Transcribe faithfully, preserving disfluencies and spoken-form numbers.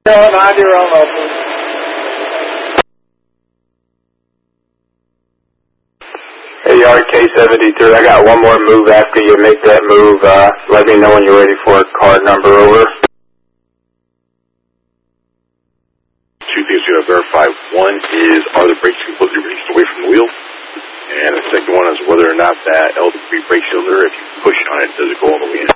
nine zero local. Hey, R K seventy-three, I got one more move after you make that move. Uh, let me know when you're ready for a card number, over. Two things you gotta verify. One is, are the brakes completely released away from the wheel? And the second one is whether or not that L three brake cylinder, if you push on it, does it go all the way in?